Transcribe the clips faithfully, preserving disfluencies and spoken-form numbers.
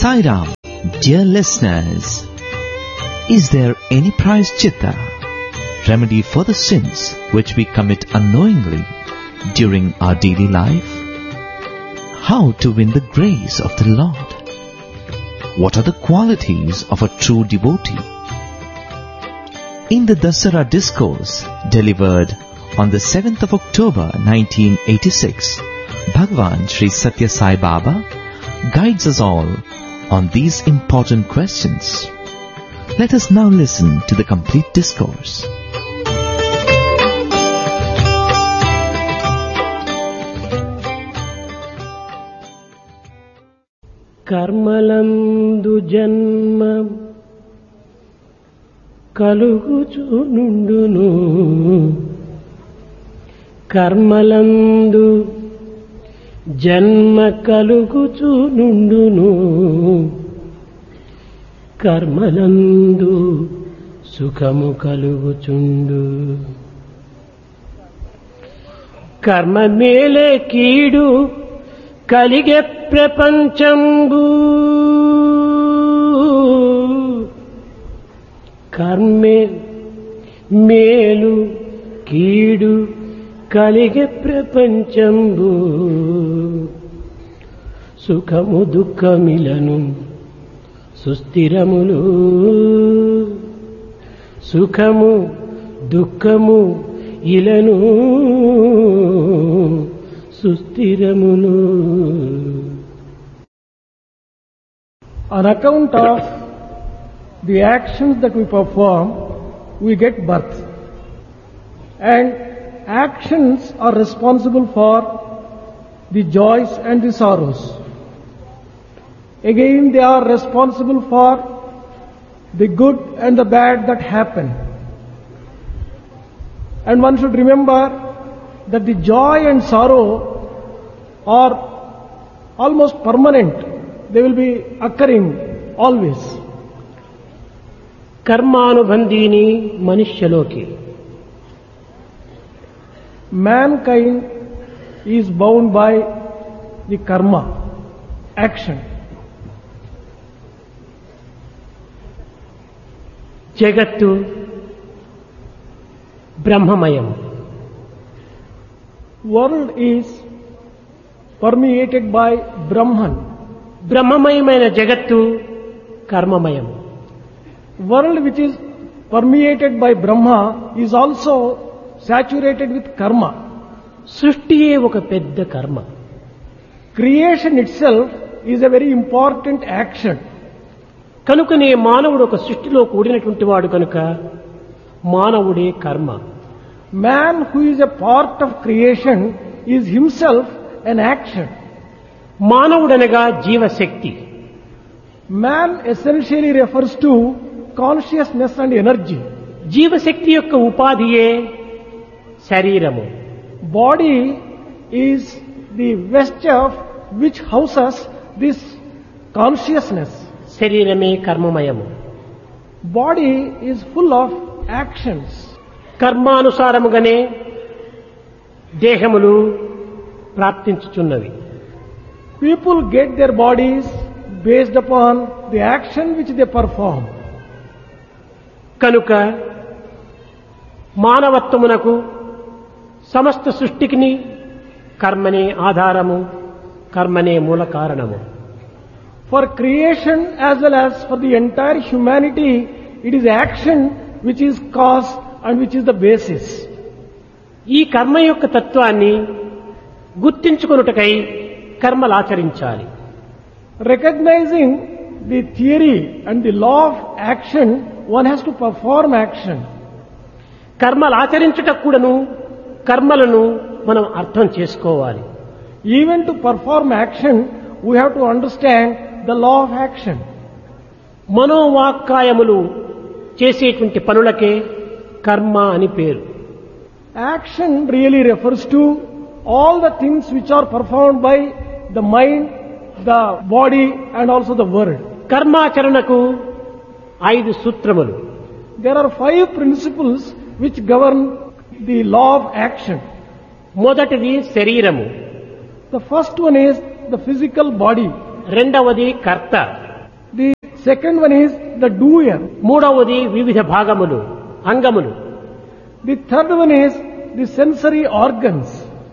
Sai Ram. Dear listeners, is there any prayaschitta, remedy for the sins which we commit unknowingly during our daily life? How to win the grace of the Lord? What are the qualities of a true devotee? In the Dasara discourse delivered on the seventh of October nineteen eighty-six, Bhagwan Sri Satya Sai Baba guides us all on these important questions. Let us now listen to the complete discourse. కర్మలందు జన్మ కలుగుచునుండును కర్మలందు జన్మ కలుగుచునుండును కర్మలందు సుఖము కలుగుచుండు కర్మ మేలే కీడు కలిగే ప్రపంచంబు కర్మే మేలు కీడు కలిగే ప్రపంచంబు సుఖము దుఃఖమిలను సుస్థిరములు సుఖము దుఃఖము ఇలను సుస్థిరములు. On account of the actions that we perform, we get birth. And actions are responsible for the joys and the sorrows. Again, they are responsible for the good and the bad that happen. And one should remember that the joy and sorrow are almost permanent. They will be occurring always. కర్మానుబంధీని మనుష్యలోకి Mankind is bound by the karma, action. జగత్తు బ్రహ్మమయం. World is permeated by Brahman. బ్రహ్మమయమైన జగత్తు కర్మమయం. World which is permeated by Brahma is also saturated with karma. సృష్టియే ఒక పెద్ద కర్మ. Creation itself is a very important action. కనుకనే మానవుడు ఒక సృష్టిలో కూడినటువంటి వాడు కనుక మానవుడే కర్మ. Man who is a part of creation is himself an action. మానవుడనగా జీవశక్తి. Man essentially refers to consciousness and energy. జీవశక్తి యొక్క ఉపాధియే శరీరము. Body is the vesture which houses this consciousness. శరీరమే కర్మమయము. Body is full of actions. కర్మానుసారముగానే దేహములు ప్రాప్తించుచున్నవి. People get their bodies based upon the action which they perform. కనుక మానవత్వమునకు సమస్త సృష్టికిని కర్మనే ఆధారము, కర్మనే మూల కారణము. For creation as well as for the entire humanity, it is action which is cause and which is the basis. ఈ కర్మ యొక్క తత్వాన్ని గుర్తించుకొనుటకై కర్మలాచరించాలి. Recognizing the theory and the law of action, one has to perform action. కర్మలాచరించుటకు కూడాను కర్మలను మనం అర్థం చేసుకోవాలి. Even to perform action, we have to understand the law of action. మనోవాక్కాయములు చేసేటువంటి పనులకే కర్మ అని పేరు. Action really refers to all the things which are performed by the mind, the body and also the world. కర్మాచరణకు ఐదు సూత్రములు. There are five principles which govern the law of action. మొదటిది శరీరము. The first one is the physical body. రెండవది కర్త. Second one is the doer. మూడవది వివిధ భాగములు అంగములు. The third one is the sensory organs.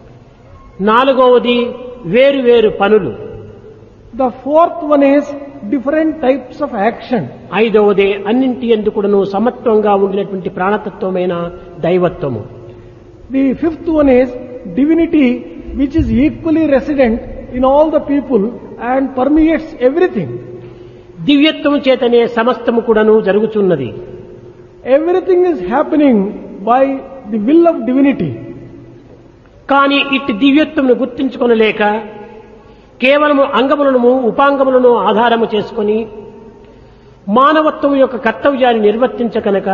నాలుగవది వేరు వేరు పనులు. The fourth one is different types of action. ఐదవది అన్నింటి యందు కూడాను సమత్వంగా ఉండినటువంటి ప్రాణతత్వమైన దైవత్వము. The fifth one is divinity, which is equally resident in all the people and permeates everything. దివ్యత్వము చేతనే సమస్తము కూడాను జరుగుతున్నది. Everything is happening by the will of divinity. కానీ ఇట్టి దివ్యత్వమును గుర్తించుకొనలేక కేవలము అంగములను ఉపాంగములను ఆధారము చేసుకొని మానవత్వం యొక్క కర్తవ్యాన్ని నిర్వర్తించకనక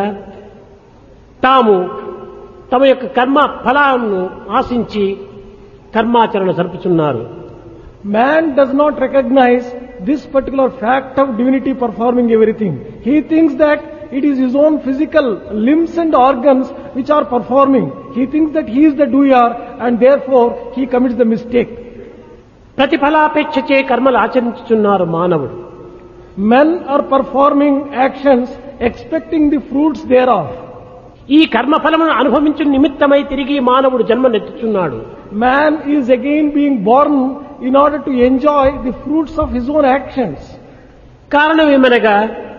తాము తమ యొక్క కర్మ ఫలాలను ఆశించి కర్మాచరణ జరుపుతున్నారు. Man does not recognize this particular fact of divinity performing everything. He thinks that it is his own physical limbs and organs which are performing. He thinks that he is the doer and therefore he commits the mistake. ప్రతిఫలాపేక్షచే కర్మలు ఆచరించుచున్నారు మానవుడు. Men are performing actions expecting the fruits thereof. ఈ కర్మఫలమును అనుభవించు నిమిత్తమై తిరిగి మానవుడు జన్మనెత్తుచున్నాడు. Man is again being born in order to enjoy the fruits of his own actions. కారణం ఏమనగా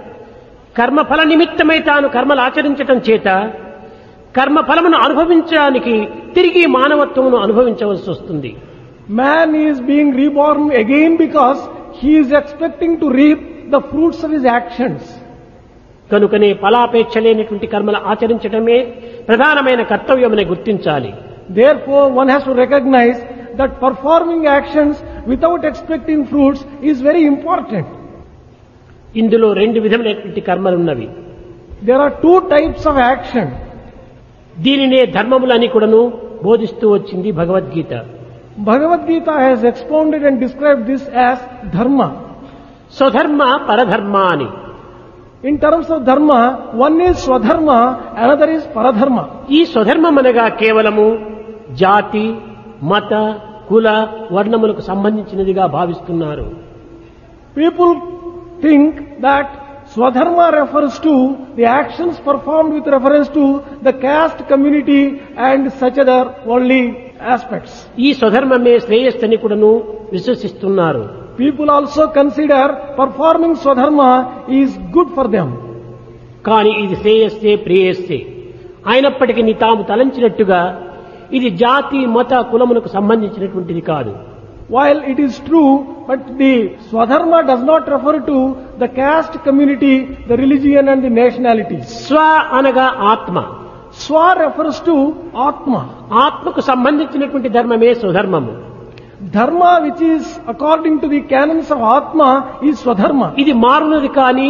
కర్మఫల నిమిత్తమై తాను కర్మలు ఆచరించటం చేత కర్మఫలమును అనుభవించడానికి తిరిగి మానవత్వమును అనుభవించవలసి వస్తుంది. Man is being reborn again because he is expecting to reap the fruits of his actions. కనుకనే ఫలాపేక్ష లేనటువంటి కర్మలు ఆచరించడమే ప్రధానమైన కర్తవ్యమని గుర్తించాలి. Therefore, one has to recognize that performing actions without expecting fruits is very important. ఇందులో రెండు విధములైనటువంటి కర్మలున్నవి. There are two types of action. దీనినే ధర్మములని కూడాను బోధిస్తూ వచ్చింది Bhagavad Gita. Bhagavad Gita has expounded and described this as dharma. స్వధర్మ పరధర్మ అని. In terms of dharma, one is swadharma, another is paradharma. ఈ స్వధర్మం అనగా కేవలము జాతి మత కుల వర్ణములకు సంబంధించినదిగా భావిస్తున్నారు. People think that swadharma refers to the actions performed with reference to the caste community and such other worldly aspects. ఈ స్వధర్మమే శ్రేయస్సుని కూడాను విశ్వసిస్తున్నారు. People also consider performing swadharma is good for them. కానీ ఇది శ్రేయస్సే ప్రేయస్సే అయినప్పటికీ తాము తలంచినట్టుగా ఇది జాతి మత కులములకు సంబంధించినటువంటిది కాదు. While it is true, but the swadharma does not refer to the caste community, the religion and the nationalities. స్వ అనగా ఆత్మ. Swa refers to Atma. ఆత్మకు సంబంధించినటువంటి ధర్మమే స్వధర్మము. Dharma which is according to the canons of Atma is Swadharma. ఇది మారునది కానీ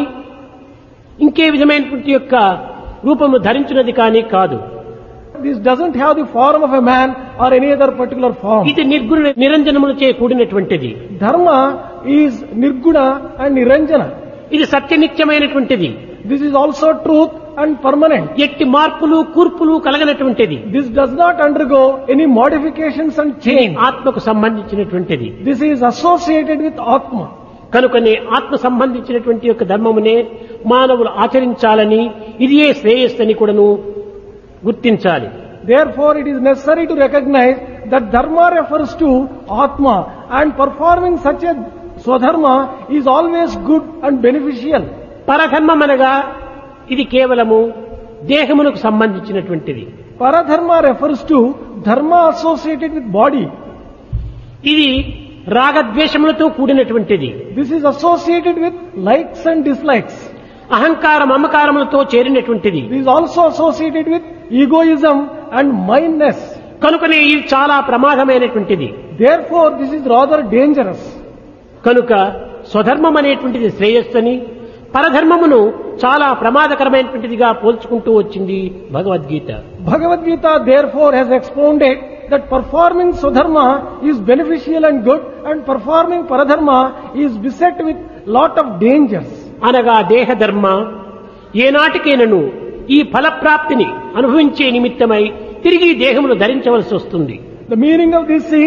ఇంకే విధమైనటువంటి యొక్క రూపము ధరించినది కానీ కాదు. This doesn't have the form of a man or any other particular form. ఇది నిర్గుణ నిరంజనములచే కూడినటువంటిది. Dharma is Nirguna and Niranjana. ఇది సత్యనిత్యమైనటువంటిది. This is also truth and permanent. ఎట్టి మార్పులు కూర్పులు కలగనటువంటిది. This does not undergo any modifications and ఇది change. ఆత్మకు సంబంధించినటువంటిది. This is associated with Atma. కనుకనే ఆత్మ సంబంధించినటువంటి యొక్క ధర్మమునే మానవులు ఆచరించాలని ఇదియే శ్రేయస్సని కూడాను గుర్తించాలి. Therefore, it is necessary to recognize that Dharma refers to Atma and performing such a Swadharma is always good and beneficial. పరధర్మం అనగా ఇది కేవలము దేహమునకు సంబంధించినటువంటిది. Paradharma refers to Dharma associated with body. ఇది రాగద్వేషములతో కూడినటువంటిది. This is associated with likes and dislikes. అహంకార మమకారములతో చేరినటువంటిది. This is also associated with egoism and mindness. కనుకనే ఇది చాలా ప్రమాదమైనటువంటిది. Therefore, this is rather dangerous. కనుక స్వధర్మం అనేటువంటిది శ్రేయస్సుని పరధర్మమును చాలా ప్రమాదకరమైనటువంటిదిగా పోల్చుకుంటూ వచ్చింది Bhagavad Gita. Bhagavad Gita therefore has expounded that performing Swadharma is beneficial and good and performing Paradharma is beset with lot of dangers. అనగా దేహధర్మ ఏనాటికైనను ఈ ఫలప్రాప్తిని అనుభవించే నిమిత్తమై తిరిగి దేహమును ధరించవలసి వస్తుంది. The meaning of this is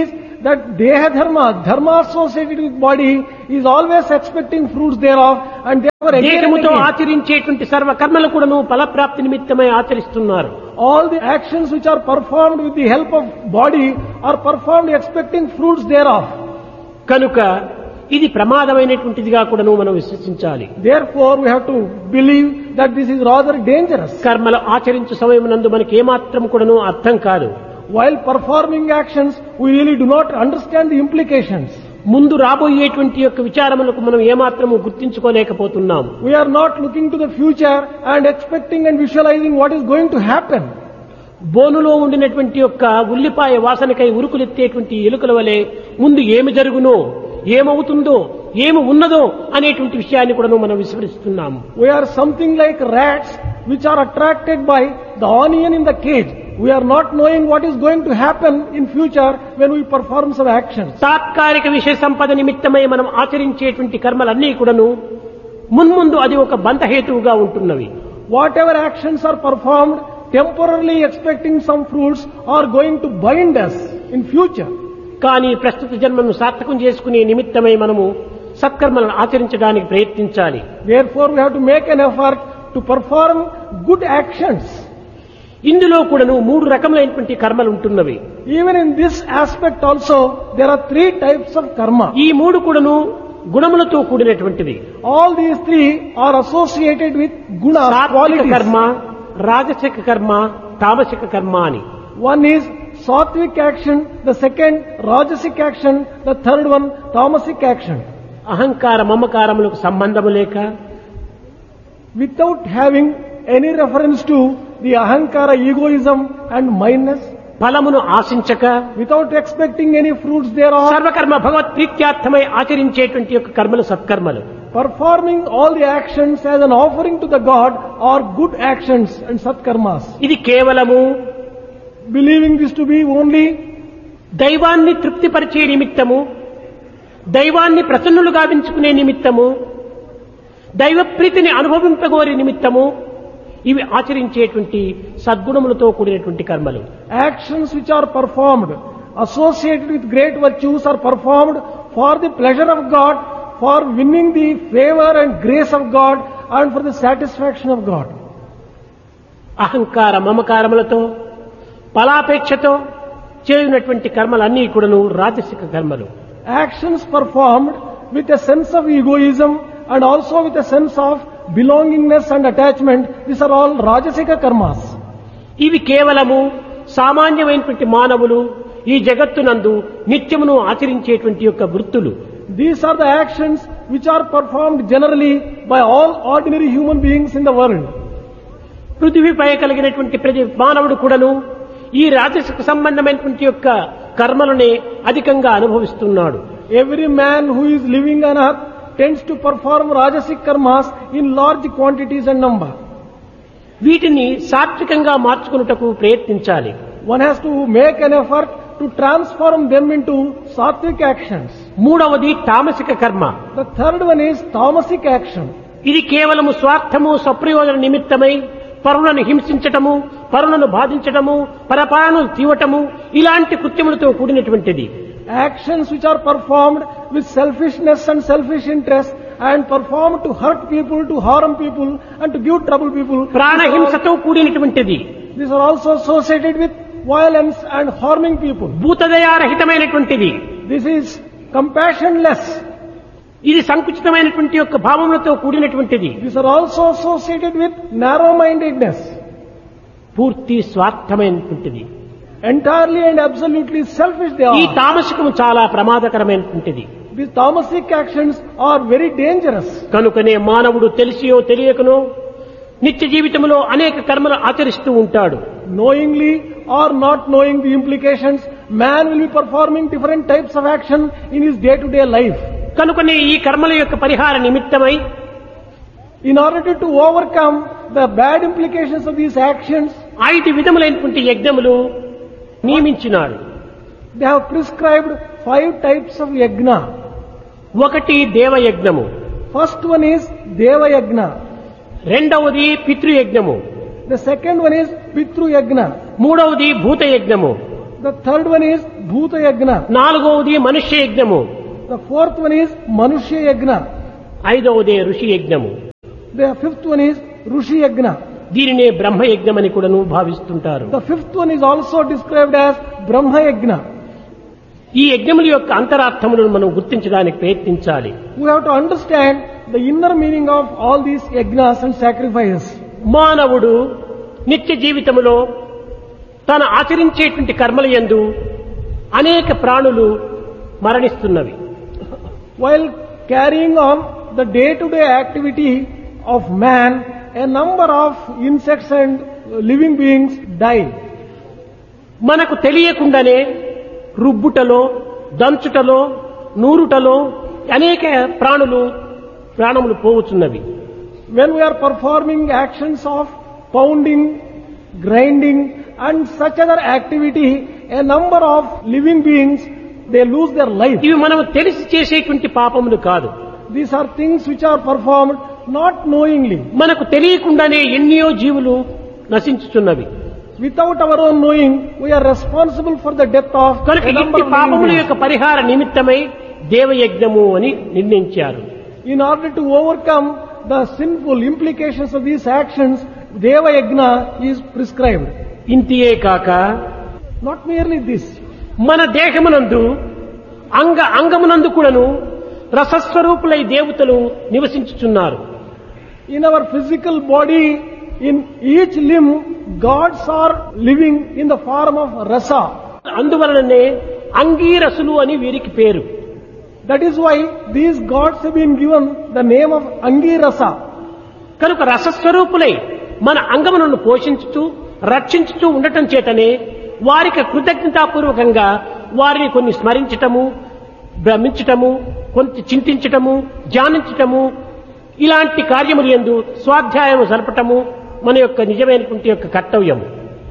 that deha dharma, dharma associated with body, is always expecting fruits thereof, and therefore again and దేహముతో again, ఆచరించేటువంటి సర్వ కర్మలు కూడాను ఫలప్రాప్తి నిమిత్తమై ఆచరిస్తున్నారు. all the actions which are performed with the help of body are performed expecting fruits thereof. కనుక ఇది ప్రమాదమైనటువంటిదిగా కూడాను మనం విశ్వసించాలి. Therefore, we have to believe that this is rather dangerous. కర్మలు ఆచరించే సమయమునందు మనకి ఏమాత్రం కూడాను అర్థం కాదు. While performing actions, we really do not understand the implications. ముందు రాబోయేటువంటి యొక్క విచారములకు మనం ఏమాత్రము గుర్తించుకోలేకపోతున్నాం. We are not looking to the future and expecting and visualizing what is going to happen. బోనులో ఉండినటువంటి యొక్క ఉల్లిపాయ వాసనకై ఉరుకులెత్తేటువంటి ఎలుకల వలె ముందు ఏమి జరుగునో, ఏమవుతుందో, ఏమి ఉన్నదో అనేటువంటి విషయాన్ని కూడా మనం విస్మరిస్తున్నాము. We are something like rats which are attracted by the onion in the cage. We are not knowing what is going to happen in future when we perform some actions. తాత్కాలిక విషయ సంపద నిమిత్తమై మనం ఆచరించేటువంటి కర్మలన్నీ కూడాను మున్ముందు అది ఒక బంధహేతువుగా ఉంటున్నవి. Whatever actions are performed temporarily expecting some fruits are going to bind us in future. కానీ ప్రస్తుత జన్మను సార్థకం చేసుకునే నిమిత్తమై మనము సత్కర్మలను ఆచరించడానికి ప్రయత్నించాలి. Therefore, we have to make an effort to perform good actions. ఇందులో కూడాను మూడు రకములైనటువంటి కర్మలు ఉంటున్నవి. Even in this aspect also, there are three types of karma. ఈ మూడు కూడాను గుణములతో కూడినటువంటివి. All these three are associated with gunas, సాత్విక qualities. కర్మ, రాజసిక కర్మ, తామసిక కర్మ అని. One is sattvic action, the second rajasic action, the third one tamasic action. అహంకార మమకారములకు సంబంధము లేక, Without having any reference to the ahankara, egoism and mindness, ఫలమును ఆశించక, without expecting any fruits thereof, సర్వకర్మ భగవత్ ప్రీత్యార్థమై ఆచరించేటువంటి యొక్క కర్మలు సత్కర్మలు. performing all the actions as an offering to the God are good actions and satkarmas. ఇది కేవలము Believing this to be only దైవాన్ని తృప్తిపరిచే నిమిత్తము, దైవాన్ని ప్రసన్నులు గావించుకునే నిమిత్తము, దైవ ప్రీతిని అనుభవింపగోరే నిమిత్తము ఇవి ఆచరించేటువంటి సద్గుణములతో కూడినటువంటి కర్మలు. actions which are performed associated with great virtues are performed for the pleasure of God, for winning the favor and grace of God and for the satisfaction of God. అహంకార మమకారములతో, ఫలాపేక్షతో చేయునటువంటి కర్మలన్నీ కూడాను రాజసిక కర్మలు. Actions performed with a sense of egoism and also with a sense of belongingness and attachment, these are all rajasika karmas. ఇవి కేవలము సామాన్యమైనటువంటి మానవులు ఈ జగత్తునందు నిత్యమును ఆచరించేటువంటి యొక్క వృత్తులు. These are the actions which are performed generally by all ordinary human beings in the world. పృథివీపై కలిగినటువంటి ప్రతి మానవుడు కూడాను ఈ రాజసిక సంబంధమైనటువంటి యొక్క కర్మలనే అధికంగా అనుభవిస్తున్నాడు. Every man who is living on earth tends to perform rajasic karmas in large quantities and number. వీటిని సాత్వికంగా మార్చుకున్నటకు ప్రయత్నించాలి. One has to make an effort to transform them into sattvic actions. మూడవది తామసిక కర్మ. The third one is tamasic action. ఇది కేవలము స్వార్థము, స్వప్రయోజన నిమిత్తమై పరులను హింసించటము, పరులను బాధించటము, పరపాలను తీవటము ఇలాంటి కృత్యములతో కూడినటువంటిది. Actions which are performed with selfishness and selfish interest and performed to hurt people, to harm people and to give trouble people. ప్రాణహింసతో కూడినటువంటిది. These are also associated with violence and harming people. భూతదయారహితమైనటువంటిది. This is compassionless. ఇది సంకుచితమైనటువంటి యొక్క భావములతో కూడినటువంటిది. These are also associated with narrow-mindedness. పూర్తి స్వార్థమైనటువంటిది. Entirely and absolutely selfish they ఈ are. తామసికము చాలా ప్రమాదకరమైనటువంటిది. These tamasic actions are very dangerous. కనుకనే మానవుడు తెలిసియో తెలియకనో నిత్య జీవితంలో అనేక కర్మలు ఆచరిస్తూ ఉంటాడు. Knowingly or not knowing the implications, man will be performing different types of action in his day-to-day life. కనుకనే ఈ కర్మల యొక్క పరిహార నిమిత్తమై In order to overcome the bad implications of these actions, ఐదు విధములైనటువంటి యజ్ఞములు నియమించినాడు. they have prescribed five types of yajna. ఒకటి దేవయజ్ఞము, First one is Deva Yajna. రెండవది పితృయజ్ఞము, The second one is Pitru Yajna. మూడవది భూత యజ్ఞము, The third one is Bhuta Yagna. నాలుగవది మనుష్య యజ్ఞము, The fourth one is Manushya Yagna. ఐదవదే ఋషి యజ్ఞము. The fifth one is Rushi Yagna. దీనినే బ్రహ్మ యజ్ఞమని కూడాను భావిస్తుంటారు. The fifth one is also described as Brahma Yagna. ఈ యజ్ఞముల యొక్క అంతరార్థములను మనం గుర్తించడానికి ప్రయత్నించాలి. We have to understand the inner meaning of all these yagnas and sacrifices. మానవుడు నిత్య జీవితములో తాను ఆచరించేటువంటి కర్మల యందు అనేక ప్రాణులు మరణిస్తున్నవి. While carrying on the day-to-day activity of man, a number of insects and living beings die. మనకు తెలియకుండానే రుబ్బుటలో, దంచుటలో, నూరుటలో అనేక ప్రాణులు ప్రాణములు పోవచ్చున్నవి. When we are performing actions of pounding, grinding and such other activity, a number of living beings, they lose their life. ఇవి మనం తెలిసి చేసేటువంటి పాపములు కాదు. These are things which are performed not knowingly. మనకు తెలియకుండానే ఎన్నో జీవులు నశించుచున్నవి. Without our own knowing, we are responsible for the death of కనుక a number ఇంటి of living పాపముల beings. యొక్క పరిహార నిమిత్తమై దేవయజ్ఞము అని నిర్ణయించారు. In order to overcome the sinful implications of these actions, Deva Yagna is prescribed. ఇంతియే కాక Not merely this. మన దేహమునందు అంగ అంగమునందు కూడాను రసస్వరూపులై దేవతలు నివసించుచున్నారు. In our physical body, in each limb, gods are living in the form of rasa. అందువలననే అంగీరసులు అని వీరికి పేరు. That is why these gods have been given the name of Angirasa. కనుక రసస్వరూపులై మన అంగములను పోషించుతూ రక్షించుతూ ఉండటం చేతనే వారికి కృతజ్ఞతాపూర్వకంగా వారిని కొన్ని స్మరించటము, భ్రమించటము, కొంత చింతించటము, ధ్యానించటము, ఇలాంటి కార్యములు యందు స్వాధ్యాయము జరపటము మన యొక్క నిజమైనటువంటి యొక్క కర్తవ్యము.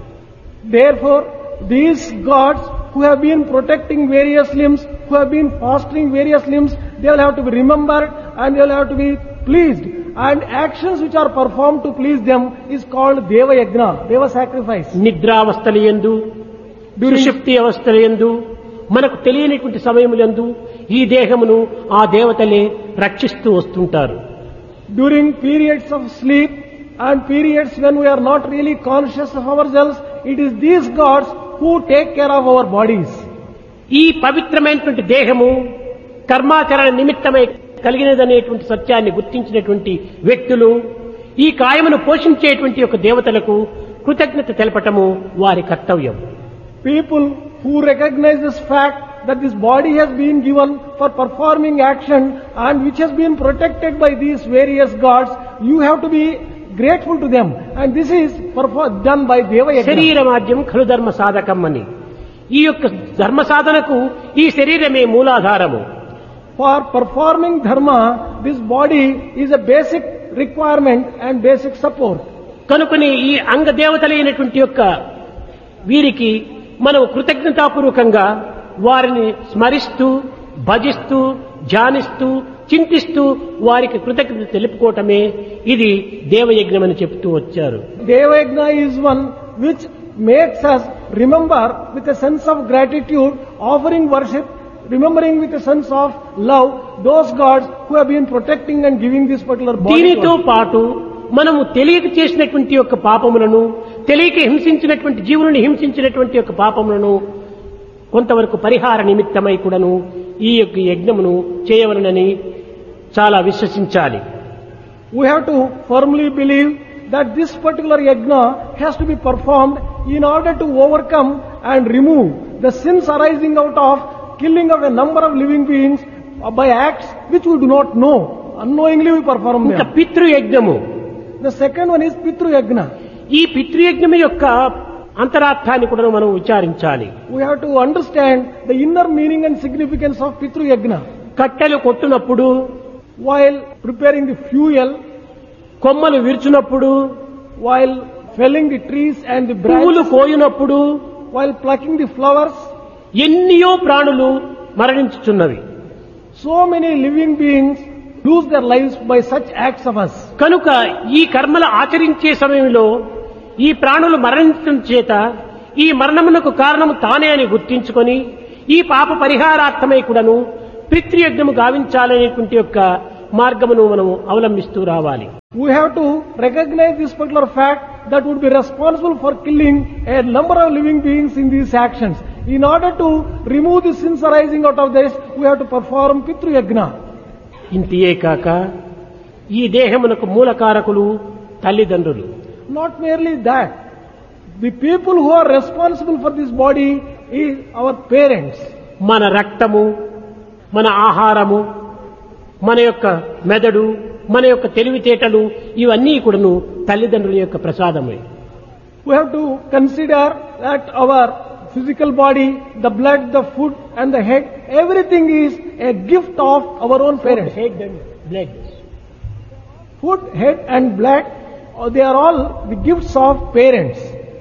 Therefore, these gods who have been protecting various limbs, who have been fostering various limbs, they will have to be remembered and they will have to be pleased. And actions which are performed to please them is called Deva Yagna, Deva sacrifice. నిద్రావస్థల యందు, సుషుప్తి అవస్థల యందు, మనకు తెలియనటువంటి సమయములందు ఈ దేహమును ఆ దేవతలే రక్షిస్తూ వస్తుంటారు. During periods of sleep and periods when we are not really conscious of ourselves, it is these gods who take care of our bodies. ఈ పవిత్రమైనటువంటి దేహము కర్మాచరణ నిమిత్తమై కలిగినదనేటువంటి సత్యాన్ని గుర్తించినటువంటి వ్యక్తులు ఈ కాయమును పోషించేటువంటి యొక్క దేవతలకు కృతజ్ఞత తెలపటము వారి కర్తవ్యం. People who recognize this fact that this body has been given for performing action and which has been protected by these various gods, you have to be grateful to them. And this is perfor- done by Deva Yagna. శరీరమాద్యం ఖలు ధర్మ సాధకం అని ఈ యొక్క ధర్మ సాధనకు ఈ శరీరమే మూలాధారము. For performing dharma, this body is a basic requirement and basic support. కనుకని ఈ అంగ దేవతలైనటువంటి యొక్క వీరికి మనం కృతజ్ఞతాపూర్వకంగా వారిని స్మరిస్తూ, భజిస్తూ, ధ్యానిస్తూ, చింతిస్తూ వారికి కృతజ్ఞత తెలుపుకోవటమే ఇది దేవయజ్ఞం అని చెప్తూ వచ్చారు. Deva Yagna is one which makes us remember with a sense of gratitude, offering worship, remembering with a sense of love those gods who have been protecting and giving this particular body. దీనితో పాటు మనము తెలియక చేసినటువంటి యొక్క పాపములను, తెలియక హింసించినటువంటి జీవులను హింసించినటువంటి యొక్క పాపములను కొంతవరకు పరిహార నిమిత్తమై కూడాను ఈ యొక్క యజ్ఞమును చేయవలనని చాలా విశ్వసించాలి. We have to firmly believe that this particular yajna has to be performed in order to overcome and remove the sins arising out of killing of a number of living beings by acts which we do not know. Unknowingly we perform ఇంకా them. పితృయజ్ఞము. The second one is Pitru Yagna. ఈ పితృయజ్ఞము యొక్క అంతరార్థాన్ని కూడా మనం విచారించాలి. We have to understand the inner meaning and significance of Pitru Yagna. కట్టెలు కొట్టునప్పుడు, While preparing the fuel, కొమ్మలు విరుచునప్పుడు, while felling the trees and the పువ్వులు branches, కోయునప్పుడు while plucking the flowers, ఎన్నియో ప్రాణులు మరణించుచున్నవి. so many living beings lose their lives by such acts of us. కనుక ఈ కర్మలు ఆచరించే సమయంలో ఈ ప్రాణులు మరణించడం చేత ఈ మరణమునకు కారణము తానే అని గుర్తించుకొని ఈ పాప పరిహారార్థమై కూడాను పితృయజ్ఞము గావించాలనేటువంటి యొక్క మార్గమును మనము అవలంబిస్తూ రావాలి. We have to recognize this particular fact that would be responsible for killing a number of living beings in these actions. In order to remove the sins arising out of this, we have to perform Pitru Yajna. ఇంతియే కాక ఈ దేహమునకు మూలకారకులు తల్లిదండ్రులు. Not merely that, the people who are responsible for this body is our parents. మన రక్తము, మన ఆహారము, మన యొక్క మెదడు, మన యొక్క తెలివితేటలు ఇవన్నీ కూడాను తల్లిదండ్రుల యొక్క ప్రసాదమే. We have to consider that our physical body, the blood, the food and the head, everything is a gift of our own parents. Head and blood. Food, head and blood, they are all the gifts of parents.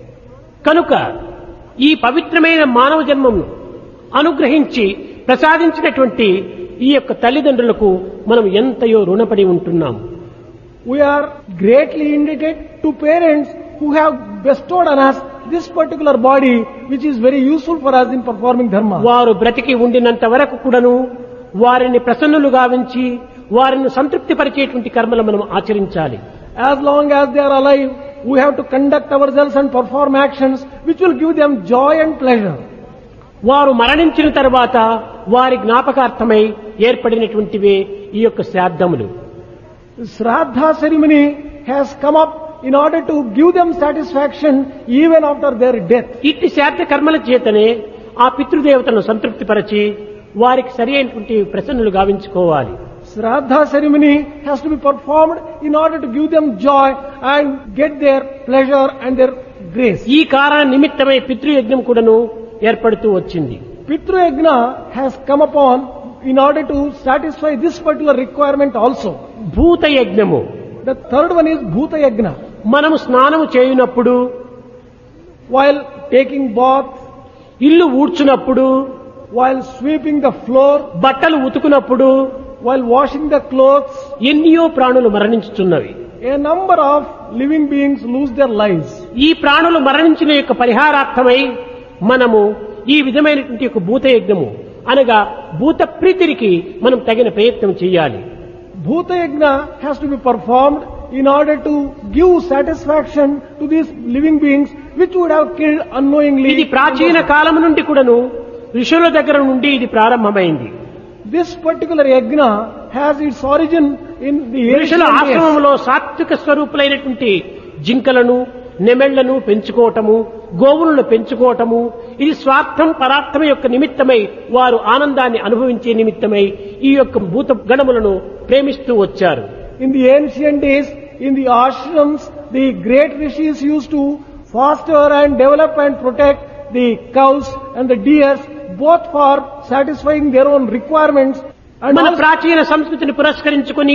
కనుక ఈ పవిత్రమైన మానవ జన్మను అనుగ్రహించి ప్రసాదించినటువంటి ఈ యొక్క తల్లిదండ్రులకు మనం ఎంతయో రుణపడి ఉంటున్నాం. We are greatly indebted to parents who have bestowed on us this particular body, which is very useful for us in performing dharma. వారు బ్రతికి ఉండినంత వరకు కూడాను వారిని ప్రసన్నులు గావించి వారిని సంతృప్తి పరిచేటువంటి కర్మలు మనం ఆచరించాలి. As long as they are alive, we have to conduct ourselves and perform actions which will give them joy and pleasure. వారు మరణించిన తర్వాత వారి జ్ఞాపకార్థమై ఏర్పడినటువంటివే ఈ యొక్క శ్రాద్ధములు. Shraddha ceremony has come up in order to give them satisfaction even after their death. ఇట్టి శ్రాద్ధ కర్మల చేతనే ఆ పితృదేవతను సంతృప్తిపరచి వారికి సరి అయినటువంటి ప్రసన్నులు గావించుకోవాలి. Shraddha ceremony has to be performed in order to give them joy and get their pleasure and their grace. ఈ కారణ నిమిత్తమై పితృయజ్ఞం కూడాను ఏర్పడుతూ వచ్చింది. Pitru Yajna has come upon in order to satisfy this particular requirement also. భూత యజ్ఞము. The third one is Bhuta Yajna. మనము స్నానము చేయునప్పుడు, While taking bath, ఇల్లు ఊడ్చునప్పుడు, while sweeping the floor, బట్టలు ఉతుకునప్పుడు while washing the clothes, ఎన్నో ప్రాణులు మరణించుచున్నవి. a number of living beings lose their lives. ఈ ప్రాణులు మరణించిన యొక్క పరిహారార్థమై మనము ఈ విధమైనటువంటి యొక్క భూత యజ్ఞము అనగా భూత ప్రీతికి మనం తగిన ప్రయత్నం చేయాలి. Bhuta Yajna has to be performed in order to give satisfaction to these living beings which would have killed unknowingly. ఇది ప్రాచీన కాలం నుండి కూడాను ఋషుల దగ్గర నుండి ఇది ప్రారంభమైంది. This particular yajna has its origin in the ఋషుల ancient days. ఆశ్రమంలో సాత్విక స్వరూపులైనటువంటి జింకలను, నెమెళ్లను పెంచుకోవటము, గోవులను పెంచుకోవటము, ఇది స్వార్థం పరార్థం యొక్క నిమిత్తమై వారు ఆనందాన్ని అనుభవించే నిమిత్తమై ఈ యొక్క భూత గణములను ప్రేమిస్తూ వచ్చారు. In the ancient days, in the ashrams, the great rishis used to foster and develop and protect the cows and the deers, both for satisfying their own requirements and మన also ప్రాచీన సంస్కృతిని పురస్కరించుకొని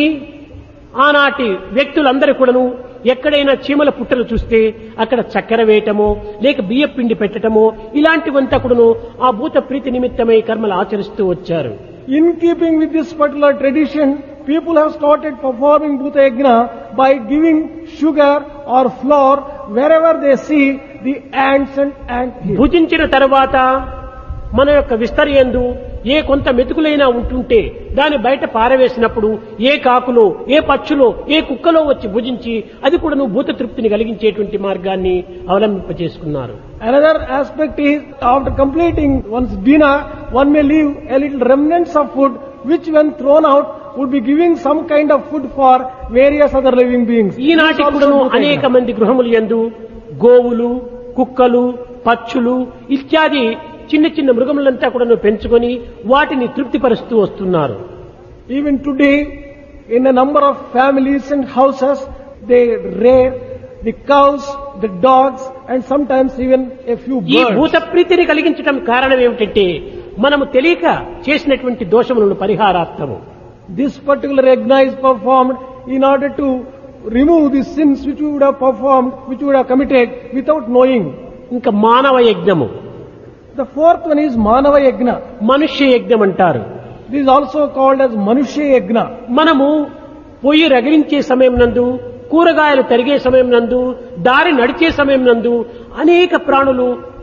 ఆనాటి వ్యక్తులందరూ కూడాను ఎక్కడైనా చీమల పుట్టలు చూస్తే అక్కడ చక్కెర వేయటమో లేక బియ్య పిండి పెట్టటమో ఇలాంటివంతా కూడాను ఆ భూత ప్రీతి నిమిత్తమై కర్మలు ఆచరిస్తూ వచ్చారు. in keeping with this particular tradition, people have started performing Bhuta Yajna by giving sugar or flour wherever they see the ants and ant hills. భుజించిన తర్వాత మన యొక్క విస్తరియందు ఏ కొంత మెతుకులైనా ఉంటుంటే దాన్ని బయట పారవేసినప్పుడు ఏ కాకులో, ఏ పక్షులో, ఏ కుక్కలో వచ్చి భుజించి అది కూడా నువ్వు భూత తృప్తిని కలిగించేటువంటి మార్గాన్ని అవలంబింపచేసుకున్నారు. Another aspect is, after completing one's dinner, one may leave a little remnants of food which when thrown out would be giving some kind of food for various other living beings. ఈనాటి This also కూడాను Bhuta Yajna. అనేక మంది గృహములు యందు గోవులు, కుక్కలు, పక్షులు ఇత్యాది చిన్న చిన్న మృగములంతా కూడా పెంచుకొని వాటిని తృప్తిపరుస్తూ వస్తున్నారు. Even today, in a number of families and houses, they rear the cows, the dogs, and sometimes even a few ఈ birds. భూత ప్రీతిని కలిగించడం కారణం ఏమిటంటే మనము తెలియక చేసినటువంటి దోషములను పరిహారార్థము. This particular yajna is performed in order to remove the sins which we would have performed, which we would have committed without knowing. ఇంకా మానవ యజ్ఞము, The fourth one is Manava Yajna. మనుష్య యజ్ఞం అంటారు. This is also called as Manushya Yajna. మనము పొయ్యి రగిలించే సమయం నందు, కూరగాయలు తరిగే సమయం నందు, దారి నడిచే సమయం నందు అనేక ప్రాణులు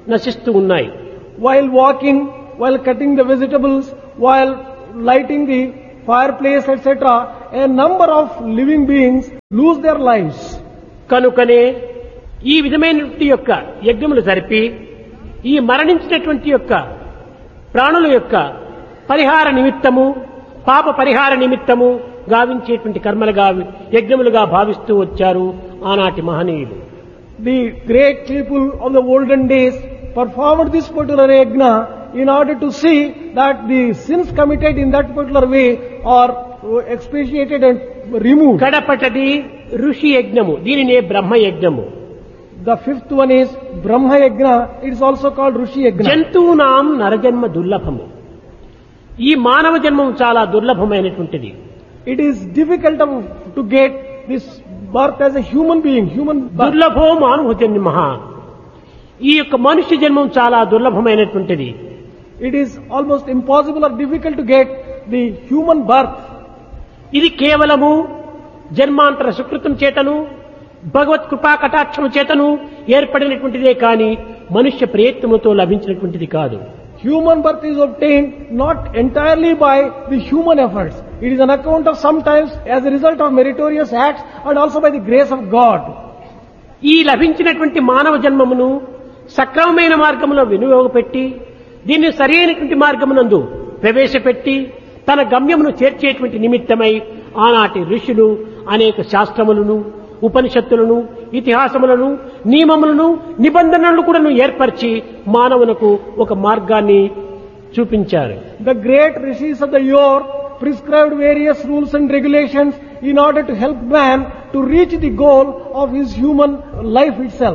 నశిస్తూ ఉన్నాయి. While walking, while cutting the vegetables, while lighting the fireplace, et cetera, a number of living beings lose their lives. కనుకనే ఈ విధమైనటువంటి యొక్క యజ్ఞములు జరిపి ఈ మరణించినటువంటి యొక్క ప్రాణుల యొక్క పరిహార నిమిత్తము, పాప పరిహార నిమిత్తము గావించేటువంటి కర్మలుగా యజ్ఞములుగా భావిస్తూ వచ్చారు ఆనాటి మహనీయులు. The great people of the olden days performed this particular yajna in order to see that the sins committed in that particular way are expiated and removed. కడపటది ఋషి యజ్ఞము, దీనినే బ్రహ్మ యజ్ఞము. The fifth one is Brahma Yajna. It is also called Rishi Yajna. జంతువునాం నరజన్మ దుర్లభము. ఈ మానవ జన్మం చాలా దుర్లభమైనటువంటిది. It is difficult of- to get this birth as a human being, human birth. దుర్లభో మానవ జన్మ. ఈ యొక్క మనుష్య జన్మం చాలా దుర్లభమైనటువంటిది. It is almost impossible or difficult to get the human birth. ఇది కేవలము జన్మాంతర సుకృతం చేతను భగవత్ కృపా కటాక్షము చేతను ఏర్పడినటువంటిదే కాని మనుష్య ప్రయత్నముతో లభించినటువంటిది కాదు. Human birth is obtained not entirely by the human efforts. It is an account of sometimes as a result of meritorious acts and also by the grace of God. ఈ లభించినటువంటి మానవ జన్మమును సక్రమమైన మార్గములో వినియోగపెట్టి దీన్ని సరైనటువంటి మార్గమునందు ప్రవేశపెట్టి తన గమ్యమును చేర్చేటువంటి నిమిత్తమై ఆనాటి ఋషులు అనేక శాస్త్రములను, ఉపనిషత్తులను, ఇతిహాసములను, నియమములను, నిబంధనలను కూడా ఏర్పరిచి మానవునకు ఒక మార్గాన్ని చూపించారు. The great rishis of the yore prescribed various rules and regulations in order to help man to reach the goal of his human life itself.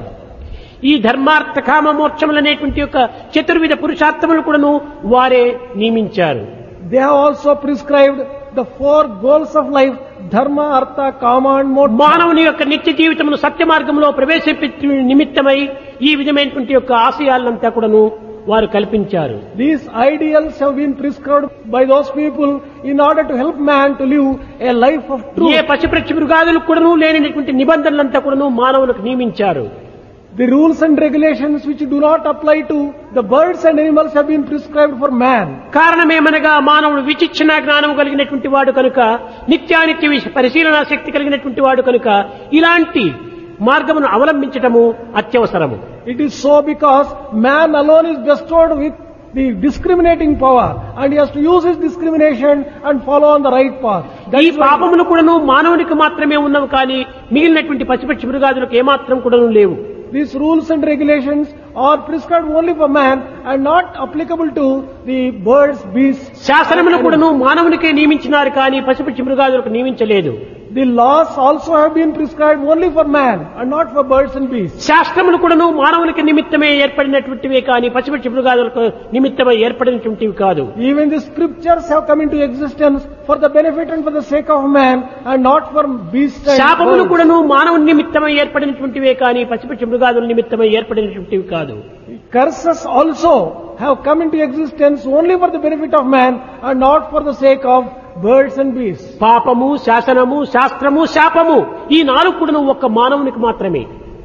ఈ ధర్మార్థ కామ మోక్షములనేటువంటి యొక్క చతుర్విధ పురుషార్థములు కూడాను వారే నియమించారు. They have also prescribed the four goals of life: dharma, artha, kama and moksha. మానవుని యొక్క నిత్య జీవితమును సత్య మార్గంలో ప్రవేశపెట్టే నిమిత్తమై ఈ విధమైనటువంటి యొక్క ఆశయాలంతా కూడాను వారు కల్పించారు. These ideals have been prescribed by those people in order to help man to live a life of A truth. పశుపక్షి మృగాదులకు కూడాను లేనటువంటి నిబంధనలంతా కూడాను మానవులకు నియమించారు. The rules and regulations which do not apply to the birds and animals have been prescribed for man. కారణమేమనగా మానవుడు విచక్షణ జ్ఞానం కలిగినటువంటి వాడు కనుక, నిత్యానిత్య విష- పరిశీలనా శక్తి కలిగినటువంటి వాడు కనుక ఇలాంటి మార్గమును అవలంబించటము అత్యవసరము. It is so because man alone is bestowed with the discriminating power and he has to use his discrimination and follow on the right path. That ఈ is why పాపములు కూడాను మానవునికి మాత్రమే ఉన్నవి కానీ మిగిలినటువంటి పశుపక్షి మృగాదులకు ఏమాత్రం కూడాను లేవు. these rules and regulations are prescribed only for man and not applicable to the birds, beasts. శాసనములు కూడాను మానవునికే నియమించినారు కానీ పశుపక్షి మృగాదులకు నియమించలేదు. The laws also have been prescribed only for man and not for birds and beasts. శాస్త్రములు కూడాను మానవునికి నిమిత్తమే ఏర్పడినటువంటివే కానీ పశుపక్షి మృగాదులకు నిమిత్తమై ఏర్పడినటువంటివి కాదు. Even the scriptures have come into existence for the benefit and for the sake of man and not for beasts and శాపములు birds. కూడాను మానవుని నిమిత్తమై ఏర్పడినటువంటివే కానీ పశుపక్షి మృగాదుల నిమిత్తమై ఏర్పడినటువంటివి కాదు. Curses also have come into existence only for the benefit of man and not for the sake of birds and beasts. పాపము, శాసనము, శాస్త్రము, శాపము ఈ నాలుగు కూడాను ఒక్క మానవునికి మాత్రమే.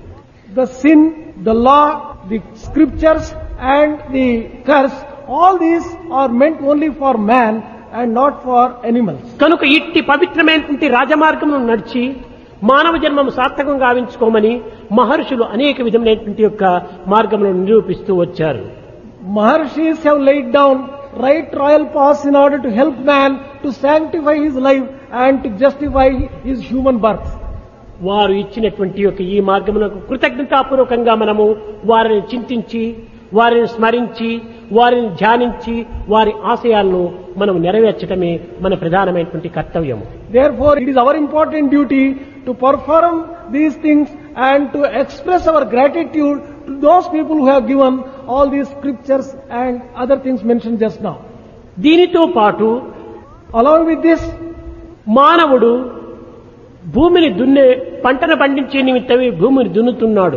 The sin, the law, the scriptures and the curse, all these are meant only for man and not for animals. కనుక ఇట్టి పవిత్రమైనటువంటి రాజమార్గమును నడిచి మానవ జన్మము సార్థకం గావించుకోమని మహర్షులు అనేక విధమైనటువంటి యొక్క మార్గములను నిరూపిస్తూ వచ్చారు. Maharshis have laid down right royal paths in order to help man to sanctify his life and to justify his human birth. వారు ఇచ్చినటువంటి యొక్క ఈ మార్గమునకు కృతజ్ఞతాపూర్వకంగా మనము వారిని చింతించి, వారిని స్మరించి, వారిని ధ్యానించి, వారి ఆశయాలను మనం నెరవేర్చడమే మన ప్రధానమైనటువంటి కర్తవ్యము. Therefore, it is our important duty to perform these things and to express our gratitude to those people who have given all these scriptures and other things mentioned just now. దీనితో పాటు Along with this, మానవుడు భూమిని దున్నే పంటను పండించే నిమిత్తమే భూమిని దున్నుతున్నాడు.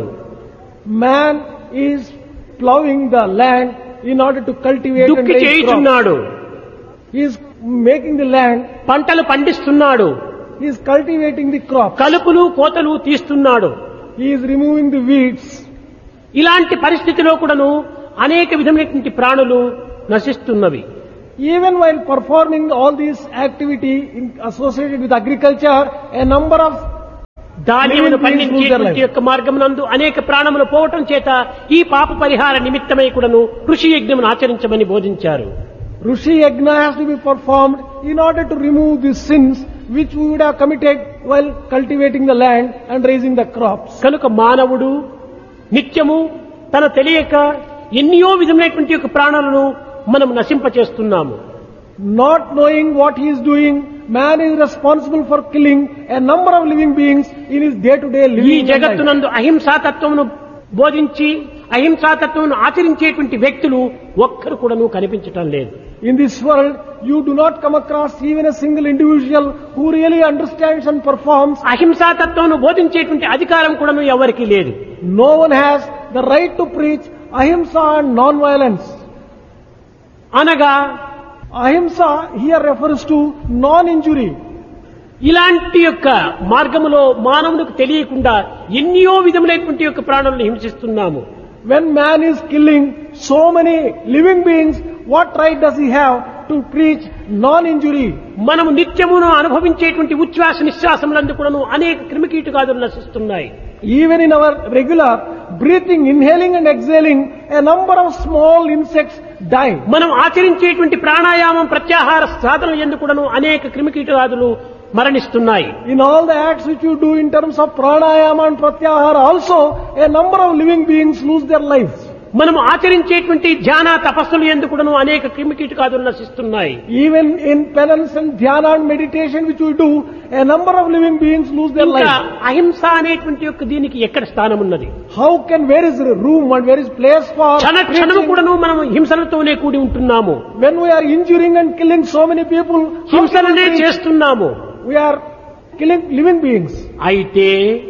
man is plowing the land in order to cultivate and దుక్కి raise crops. చేయుచున్నాడు, He is making the land, పంటలు పండిస్తున్నాడు, he is cultivating the crops, కలుపులు కోతలు తీస్తున్నాడు. he is removing the weeds. ఇలాంటి పరిస్థితిలో కూడాను అనేక విధమైనటువంటి ప్రాణులు నశిస్తున్నవి. Even while performing all these activity in, associated with agriculture, a number of ధాన్యమును పండించేటువంటి యొక్క మార్గమునందు అనేక ప్రాణములు పోవటం చేత ఈ పాప పరిహార నిమిత్తమై కూడాను ఋషి యజ్ఞమును ఆచరించమని బోధించారు. Rishi Yajna has to be performed in order to remove the sins which we would have committed while cultivating the land and raising the crops. కనుక మానవుడు నిత్యము తన తెలియక ఎన్నో విధమైనటువంటి యొక్క ప్రాణులను మనం నశింపచేస్తున్నాము. Not knowing what he is doing, man is responsible for killing a number of living beings in his day-to-day ఈ living life. జగత్తునందు అహింసాతత్వమును బోధించి అహింసాతత్వమును ఆచరించేటువంటి వ్యక్తులు ఒక్కరు కూడాను కనిపించటం లేదు. In this world, you do not come across even a single individual who really understands and performs. అహింసాతత్వమును బోధించేటువంటి అధికారం కూడాను ఎవరికీ లేదు. No one has the right to preach ahimsa and non-violence. అనగా Ahimsa here refers to non-injury. ఇలాంటి యొక్క మార్గములో మానవునికి తెలియకుండా ఎన్నో విధములైనటువంటి యొక్క ప్రాణులను హింసిస్తున్నాము. When man is killing so many living beings, what right does he have to preach non-injury? మనము నిత్యమును అనుభవించేటువంటి ఉచ్ఛ్వాస నిశ్వాసములందు కూడాను అనేక క్రిమికీటకాదులు నశిస్తున్నాయి. Even in our regular breathing, inhaling and exhaling, a number of small insects die. మనం ఆచరించేటువంటి ప్రాణాయామం ప్రత్యాహార సాధనలు యందు కూడాను అనేక క్రిమికీటకాదులు మరణిస్తున్నాయి. In all the acts which you do in terms of pranayama and pratyahara also, a number of living beings lose their lives. మనం ఆచరించేటువంటి ధ్యాన తపస్సులు యందు కూడాను అనేక క్రిమికీటకాదులు నశిస్తున్నాయి. Even in penance and dhyana and meditation which we do, a number of living beings lose their ఇంకా lives. అహింస అనేటువంటి యొక్క దీనికి ఎక్కడ స్థానం ఉన్నది? How can, where is room and where is place for క్షణ క్షణము preaching? కూడాను మనం హింసలతోనే కూడి ఉంటున్నాము. When we are injuring and killing so many people, how can we హింసలనే preach? చేస్తున్నాము. We are killing living beings. అయితే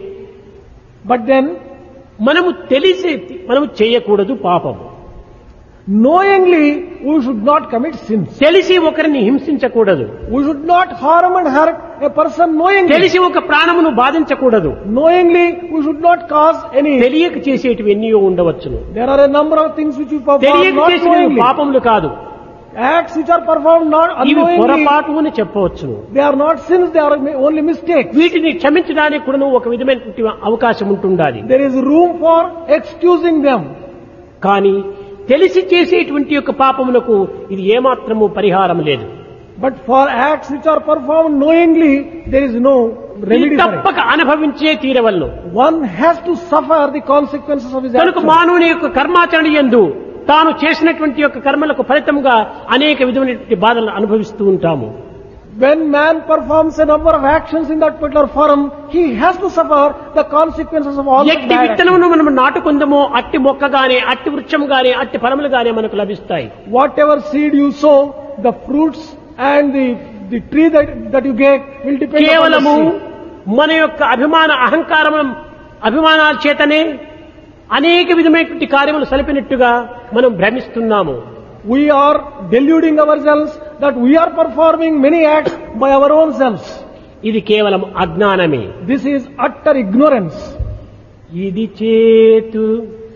But then, మనము తెలిసి మనము చేయకూడదు పాపం. knowingly, we should not commit sins. తెలిసి ఒకరిని హింసించకూడదు. We should not harm and hurt a person knowingly. తెలిసి ఒక ప్రాణమును బాధించకూడదు. Knowingly, we should not cause any. తెలియక చేసేటివి ఎన్నో ఉండవచ్చును. There are a number of things which we perform తెలియక not చేసినవి knowingly. పాపములు కాదు, Acts which are performed not ఇవి unknowingly. పొరపాటు అని చెప్పవచ్చును. They are not sins, they are only mistakes. వీటిని క్షమించడానికి కూడా ఒక విధమైనటువంటి అవకాశం ఉంటుండాలి. There is room for excusing them. కానీ తెలిసి చేసేటువంటి యొక్క పాపములకు ఇది ఏమాత్రము పరిహారం లేదు. But for acts which are performed knowingly, there is no ఇది remedy for it. తప్పక అనుభవించే తీరవలను. One has to suffer the consequences of his కనుక actions. మానవుని యొక్క కర్మాచరణ యందు తాను చేసినటువంటి యొక్క కర్మలకు ఫలితంగా అనేక విధమైనటువంటి బాధలను అనుభవిస్తూ ఉంటాము. When man performs a number of actions in that particular form, he has to suffer the consequences of all the ఎట్టి bad actions. విత్తనమును మనం నాటుకుందామో అట్టి మొక్కగానే అట్టి వృక్షంగానే అట్టి ఫలములుగానే మనకు లభిస్తాయి. Whatever seed you sow, the fruits and the, the tree that, that you get will depend upon the కేవలము seed. మన యొక్క అభిమాన అహంకారం అభిమానాల చేతనే అనేక విధమైనటువంటి కార్యములు సలిపినట్టుగా మనం భ్రమిస్తున్నాము. We are deluding ourselves that we are performing many acts by our own selves. ఇది కేవలం అజ్ఞానమే. This is utter ignorance. ఇది చేతు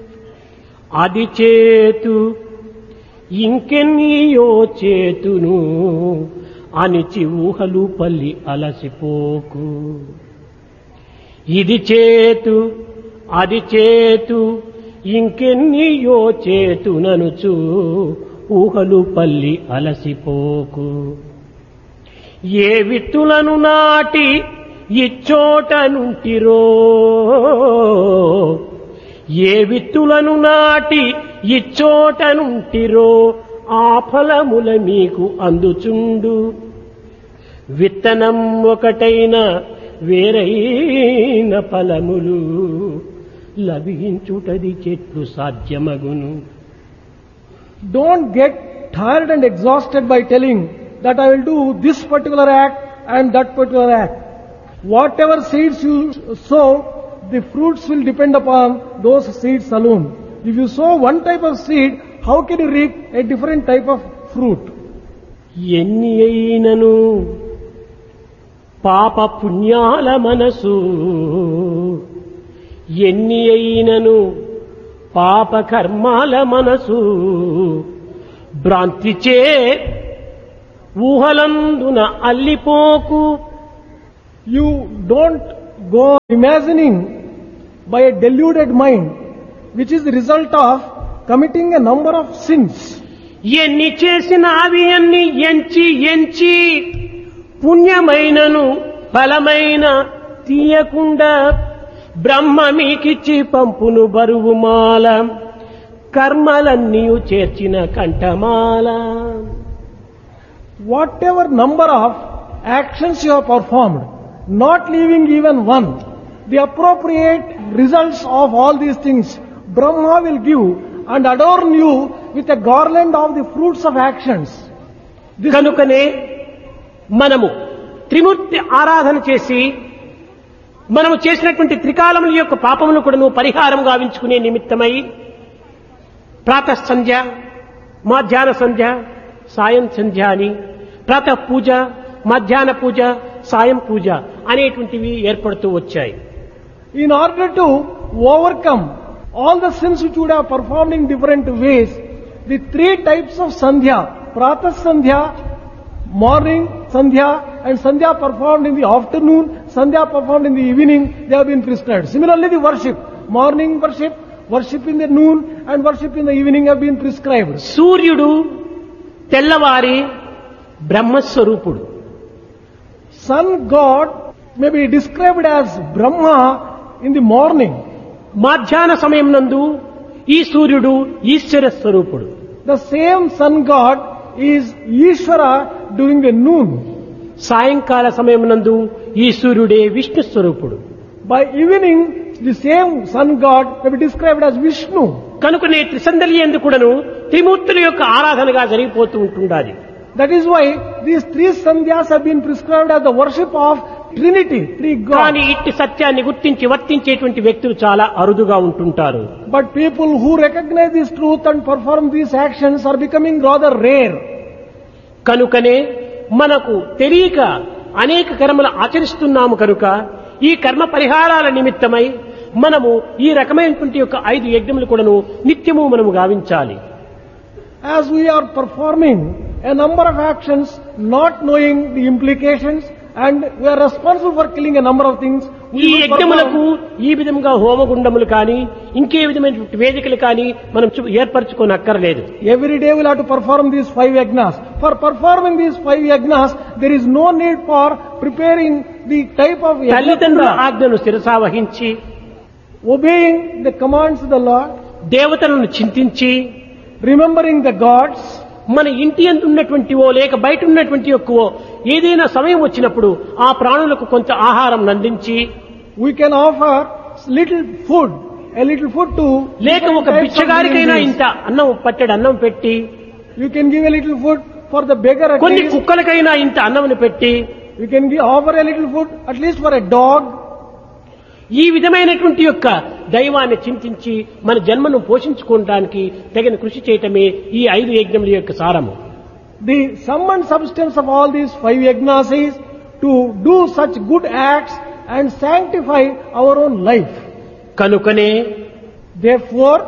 అది చేతు ఇంకెన్నియో చేతును అనిచి ఊహలు పల్లి అలసిపోకు. ఇది చేతు అది చేతు ఇంకెన్నియో చేతుననుచు ఊహలు పల్లి అలసిపోకు. ఏ విత్తులను నాటి ఇచ్చోట నుంటిరో ఏ విత్తులను నాటి ఇచ్చోట నుంటిరో ఆ ఫలముల మీకు అందుచుండు. విత్తనం ఒకటైన వేరైన ఫలములు లభించుటది చెట్లు సాధ్యమగును. Don't get tired and exhausted by telling that I will do this particular act and that particular act. Whatever seeds you sow, the fruits will depend upon those seeds alone. If you sow one type of seed, how can you reap a different type of fruit? ఎన్ని అయినను పాప పుణ్యాల మనసు ఎన్ని అయినను పాప కర్మాల మనసు భ్రాంతిచే ఊహలందున అల్లిపోకు. You don't go imagining by a deluded mind, which is the result of committing a number of sins. ఎన్ని చేసిన అవి అన్ని ఎంచి ఎంచి పుణ్యమైనను ఫలమైన తీయకుండా బ్రహ్మ మీకిచ్చి పంపును బరువుమాల కర్మలన్నీ చేర్చిన కంఠమాల. Whatever number of actions you have performed, not leaving even one, the appropriate results of all these things, Brahma will give and adorn you with a garland of the fruits of actions. This కనుకనే మనము త్రిమూర్తి ఆరాధన చేసి మనము చేసినటువంటి త్రికాలముల యొక్క పాపములు కూడాను పరిహారం గావించుకునే నిమిత్తమై ప్రాతః సంధ్య, మధ్యాహ్న సంధ్య, సాయం సంధ్య అని ప్రాతః పూజ, మధ్యాహ్న పూజ, సాయం పూజ అనేటువంటివి ఏర్పడుతూ వచ్చాయి. in order to overcome all the sins which you would have performed in different ways, the three types of sandhya, pratah sandhya, morning sandhya, and sandhya performed in the afternoon, sandhya performed in the evening, they have been prescribed. Similarly, the worship, morning worship, worship in the noon, and worship in the evening have been prescribed. సూర్యుడు తెల్లవారి బ్రహ్మస్వరూపుడు. Sun God may be described as Brahma in the morning. మధ్యాహ్న సమయం నందు ఈ సూర్యుడు ఈశ్వర స్వరూపుడు. The same sun God is Ishvara during the noon. సాయంకాల సమయం నందు ఈ సూర్యుడే విష్ణు స్వరూపుడు. By evening, the same sun God may be described as Vishnu. కనుకనే త్రిసందలి యందు కూడాను త్రిమూర్తుల యొక్క ఆరాధనగా జరిగిపోతూ ఉంటుండాలి. That is why these three sandhyas have been prescribed as the worship of Trinity, three కానీ gods. ఇట్టి సత్యాన్ని గుర్తించి వర్తించేటువంటి వ్యక్తులు చాలా అరుదుగా ఉంటుంటారు. But people who recognize this truth and perform these actions are becoming rather rare. కనుకనే మనకు తెలియక అనేక కర్మలు ఆచరిస్తున్నాము కనుక ఈ కర్మ పరిహారాల నిమిత్తమై మనము ఈ రకమైనటువంటి యొక్క ఐదు యజ్ఞములు కూడాను నిత్యము మనము గావించాలి. As we are performing a number of actions, not knowing the implications, and we are responsible for killing a number of things, we ఈ will యజ్ఞములకు perform. ఈ విధంగా హోమగుండములు కానీ ఇంకే విధమైన వేదికలు కానీ మనం చు- ఏర్పరచుకోనక్కర్లేదు. Every day we'll have to perform these five yagnas. For performing these five yagnas, there is no need for preparing the type of తల్లిదండ్రుల yagna. ఆజ్ఞను శిరసావహించి Obeying the commands of the Lord, దేవతలను చింతించి remembering the gods, మన ఇంటి యందు ఉన్నటువంటివో లేక బయట ఉన్నటువంటి యొక్కవో ఏదైనా సమయం వచ్చినప్పుడు ఆ ప్రాణులకు కొంత ఆహారం అందించి we can offer little food, a little food to లేక different ఒక types of బిచ్చగారికైనా living ఇంత beings. అన్నం పట్టెడు అన్నం పెట్టి You can give a little food for the beggar at కొన్ని least. కుక్కలకైనా ఇంత అన్నమును పెట్టి You can give, offer a little food at least for a dog. ఈ విధమైనటువంటి యొక్క దైవాన్ని చింతించి మన జన్మను పోషించుకోవడానికి తగిన కృషి చేయటమే ఈ ఐదు యజ్ఞముల యొక్క సారము. The sum and substance of all these five yagnas is to do such good acts and sanctify our own life. కనుకనే Therefore,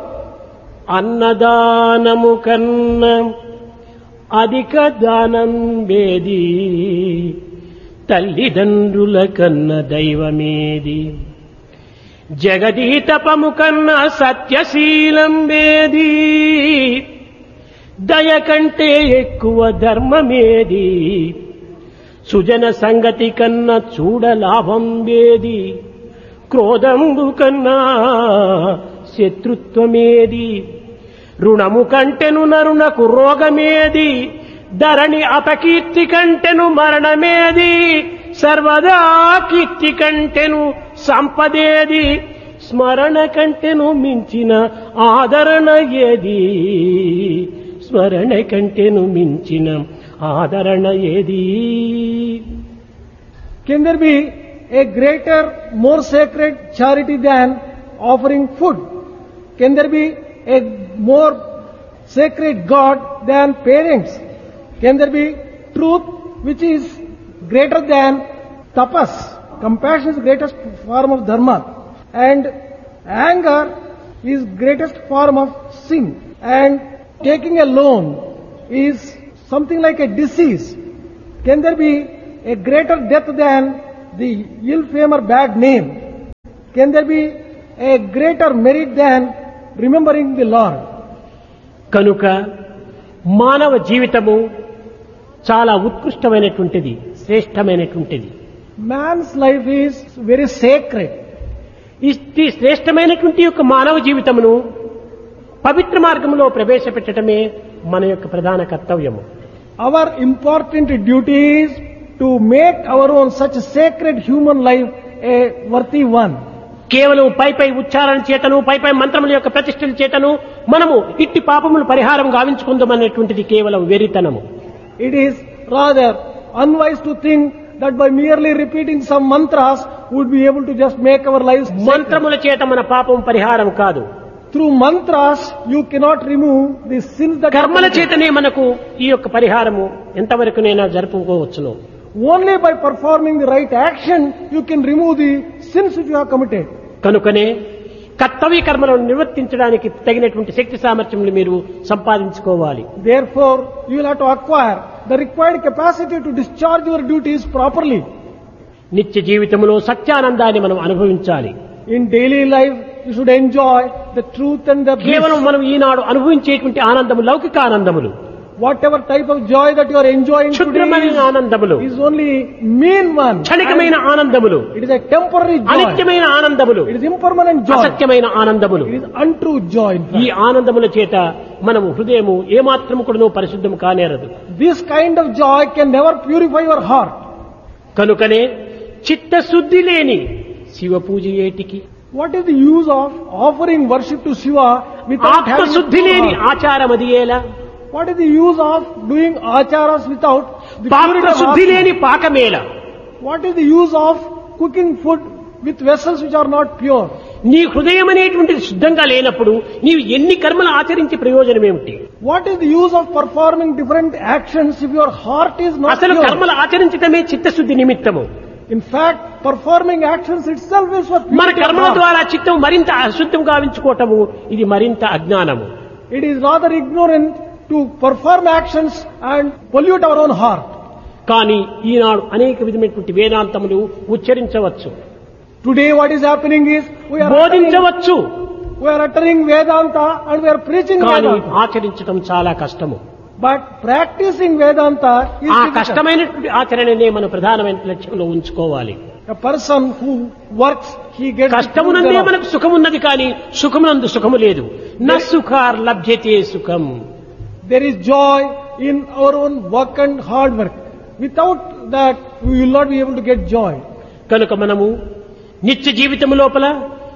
అన్నదానము కన్నా అధిక దానం వేది తల్లిదండ్రుల కన్న దైవమేది జగదీతపము కన్నా సత్యశీలం వేది దయ కంటే ఎక్కువ ధర్మమేది సుజన సంగతి కన్నా చూడ లాభం వేది క్రోధంబు కన్నా శత్రుత్వమేది రుణము కంటెను నరునకు రోగమేది ధరణి అపకీర్తి కంటెను మరణమేది సర్వదా కీర్తి కంటెను సంపదేది స్మరణ కంటెను మించిన ఆదరణ ఏది స్మరణ కంటెను మించిన ఆదరణ ఏది. can there be a greater, more sacred charity than offering food? Can there be a more sacred God than parents? Can there be truth which is greater than tapas? Compassion is the greatest form of dharma. And anger is greatest form of sin, and taking a loan is something like a disease. Can there be a greater death than the ill fame or bad name? Can there be a greater merit than remembering the Lord? కనుక మానవ జీవితము చాలా ఉత్కృష్టమైనటువంటిది, శ్రేష్టమైనటువంటిది. Man's life is very sacred. ఈ శ్రేష్టమైనటువంటి యొక్క మానవ జీవితమును పవిత్ర మార్గంలో ప్రవేశపెట్టడమే మన యొక్క ప్రధాన కర్తవ్యము. Our important duty is to make our own such sacred human life a worthy one. కేవలం పై పై ఉచ్చారణ చేతను, పై పై మంత్రముల యొక్క ప్రతిష్టల చేతను మనము ఇట్టి పాపములు పరిహారం గావించుకుందామనేటువంటిది కేవలం వెరితనము. It is rather unwise to think that by merely repeating some mantras would be able to just make our lives sacred. మంత్రముల చేత మన పాపం పరిహారం కాదు. Through mantras you cannot remove the sins that కర్మల చేతనే మనకు ఈ యొక్క పరిహారము ఎంతవరకునైనా జరుపుకోవచ్చును. Only by performing the right action you can remove the sins which you have committed. కనుకనే కర్తవ్య కర్మలను నిర్వర్తించడానికి తగినటువంటి శక్తి సామర్థ్యములు మీరు సంపాదించుకోవాలి. Therefore you will have to acquire the required capacity to discharge your duties properly. నిత్య జీవితంలో సత్యానందాన్ని మనం అనుభవించాలి. In daily life you should enjoy the truth and the bliss. కేవలం మనం ఈనాడు అనుభవించేటువంటి ఆనందము లౌకిక ఆనందములు. Whatever type of joy that you are enjoying today క్షుద్రమైన ఆనందములు, is only mean one. క్షణికమైన ఆనందములు, It is a temporary joy. అనిత్యమైన ఆనందములు, It is impermanent joy. అసత్యమైన ఆనందములు. It is untrue joy. in ఈ fact. ఆనందముల చేత మనము హృదయము ఏమాత్రము కూడాను పరిశుద్ధము కానేరదు. This kind of joy can never purify your heart. కనుకనే చిత్తశుద్ధి లేని శివ పూజ ఏటికి, What is the use of offering worship to Shiva without having a ఆత్మశుద్ధి pure లేని heart? ఆచారం అది ఎలా, What is the use of doing acharas without the purity of పాత్రశుద్ధి heart? లేని పాకమేల, What is the use of cooking food with vessels which are not pure? నీ హృదయం అనేటువంటిది శుద్ధంగా లేనప్పుడు నీవు ఎన్ని కర్మలు ఆచరించి ప్రయోజనం ఏమిటి? What is the use of performing different actions if your heart is not అసలు pure? కర్మలు ఆచరించటమే చిత్తశుద్ధి నిమిత్తము. In fact, performing actions itself is for మన purity of కర్మల heart. ద్వారా చిత్తం మరింత అశుద్ధం గావించుకోవటము ఇది మరింత అజ్ఞానము. It is rather ignorant to perform actions and pollute our own heart. కానీ ఈనాడు అనేక విధమైనటువంటి వేదాంతములు ఉచ్చరించవచ్చు, Today what is happening is we are uttering, బోధించవచ్చు, we are uttering Vedanta and we are preaching కానీ Vedanta. ఆచరించటం చాలా కష్టము. But practicing Vedanta is ఆ difficult. కష్టమైనటువంటి ఆచరణనే మన ప్రధానమైన లక్ష్యంలో ఉంచుకోవాలి. A person who works, he gets the fruit కష్టమునందే thereof. మనకు సుఖమున్నది, కానీ సుఖమునందు సుఖము లేదు. న సుఖార్ లభ్యతే సుఖం. There is joy in our own work and hard work. Without that, we will not be able to get joy. కనుక మనము నిత్య జీవితము లోపల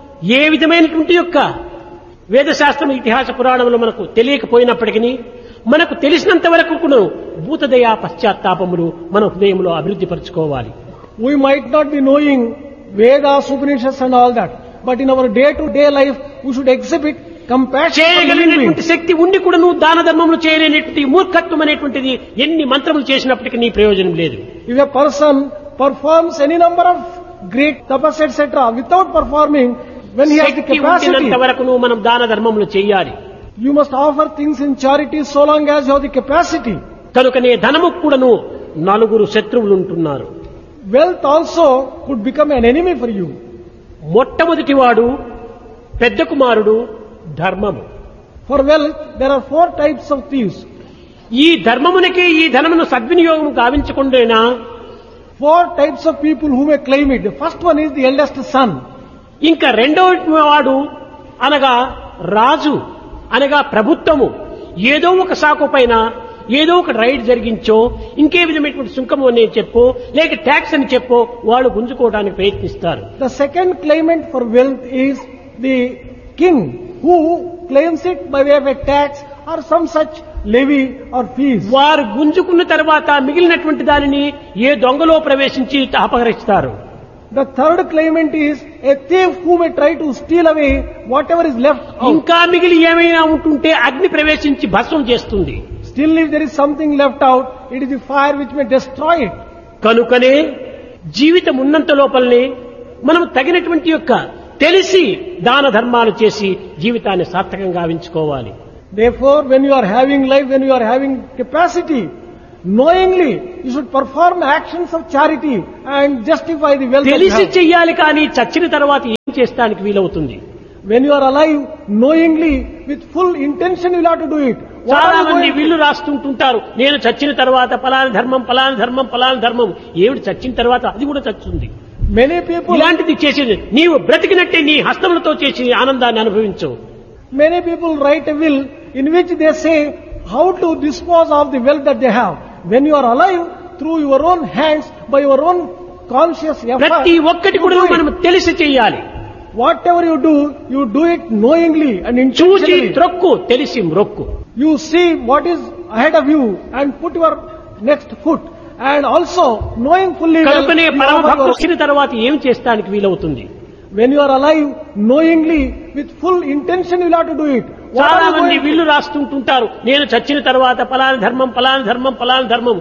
ఏ విధమైనటువంటి యొక్క వేదశాస్త్రం, ఇతిహాస పురాణములు మనకు తెలియకపోయినప్పటికీ మనకు తెలిసినంత వరకు కూడా భూతదయా పశ్చాత్తాపములు మన హృదయంలో అభివృద్ధి పరచుకోవాలి. We might not be knowing Vedas, Upanishads and all that, but in our day-to-day life, we should exhibit compassion for living చేయగలిగినటువంటి beings. శక్తి ఉండి కూడా నువ్వు దాన ధర్మములు చేయలేనటువంటి మూర్ఖత్వం అనేటువంటిది ఎన్ని మంత్రములు చేసినప్పటికీ నీ ప్రయోజనం లేదు. If a person performs any number of great tapas, et cetera, without performing, when he has the Shakti capacity, ఉండినంత వరకు నువ్వు మనం దాన ధర్మములు చేయాలి. you must offer things in charity so long as you have the capacity. కనుకనే ధనము కూడాను నలుగురు శత్రువులు ఉంటున్నారు. Wealth also could become an enemy for you. మొట్టమొదటివాడు పెద్ద కుమారుడు ధర్మము. For wealth, there are four types of thieves. ఈ ధర్మమునకే ఈ ధనమును సద్వినియోగం గావించకుండేనా Four types of people who may claim it. The first one is the eldest son. ఇంకా రెండవ వాడు అనగా రాజు అనగా ప్రభుత్వము ఏదో ఒక సాకు పైన ఏదో ఒక రైడ్ జరిగించో, ఇంకే విధమైనటువంటి సుంకము అని చెప్పో, లేక ట్యాక్స్ అని చెప్పో వాళ్ళు గుంజుకోవడానికి ప్రయత్నిస్తారు. The second claimant for wealth is the king, who claims it by way of a tax or some such levy or fees. వారు గుంజుకున్న తర్వాత మిగిలినటువంటి దానిని ఏ దొంగలో ప్రవేశించి అపహరిస్తారు. The third claimant is a thief who may try to steal away whatever is left out. ఇంకా మిగిలి ఏమైనా ఉంటుంటే అగ్ని ప్రవేశించి భస్మం చేస్తుంది. Still, if there is something left out, it is the fire which may destroy it. కనుకనే జీవితం ఉన్నంత లోపలనే మనం తగినటువంటి యొక్క తెలిసి దాన ధర్మాలు చేసి జీవితాన్ని సార్థకంగా గావించుకోవాలి. Therefore, when you are having life, when you are having capacity, knowingly you should perform actions of charity and justify the wealth of తెలిసి health. చెయ్యాలి కానీ చచ్చిన తర్వాత ఏం చేస్తానికి వీలవుతుంది? When you are alive, knowingly, with full intention you will have to do it. What చాలా are you మంది going to- వీళ్ళు రాస్తుంటుంటారు, నేను చచ్చిన తర్వాత పలానా ధర్మం పలానా ధర్మం పలానా ధర్మం. ఏమిటి చచ్చిన తర్వాత అది కూడా చచ్చుంది. Many people, ఇలాంటిది చేసేది నీవు బ్రతికినట్టే నీ హస్తములతో చేసి ఆనందాన్ని అనుభవించు. many people write a will in which they say how to dispose of the wealth that they have. When you are alive, through your own hands, by your own conscious effort, ప్రతి ఒక్కటి you కూడా do it. మనం తెలిసి చెయ్యాలి. Whatever you do, you do it knowingly and చూచి intentionally. త్రొక్కు తెలిసి మ్రొక్కు. You see what is ahead of you and put your next foot. And also, knowing fully well, కనుకనే you పరమ offer భక్తుడు your- వచ్చిన తర్వాత ఏం చేస్తానికి వీలవుతుంది? when you are alive, knowingly, with full intention you will have to do it. What చాలా are you మంది going to- వీళ్ళు రాస్తుంటుంటారు, నేను చచ్చిన తర్వాత పలానా ధర్మం పలానా ధర్మం పలానా ధర్మం.